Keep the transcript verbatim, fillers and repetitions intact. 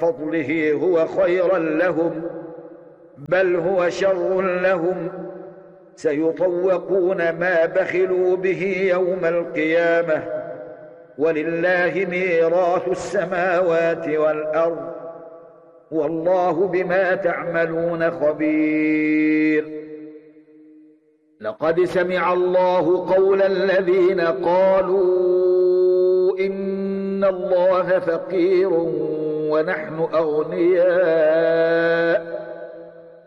فضله هو خيرا لهم بل هو شر لهم، سيطوقون ما بخلوا به يوم القيامة، ولله ميراث السماوات والأرض والله بما تعملون خبير. لقد سمع الله قول الذين قالوا إن الله فقير ونحن أغنياء